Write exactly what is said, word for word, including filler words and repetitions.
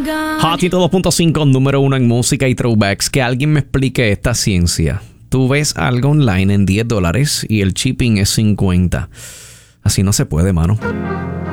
Hot ciento dos punto cinco, número uno en música y throwbacks. Que alguien me explique esta ciencia. Tú ves algo online en diez dólares y el shipping es cincuenta. Así no se puede, mano.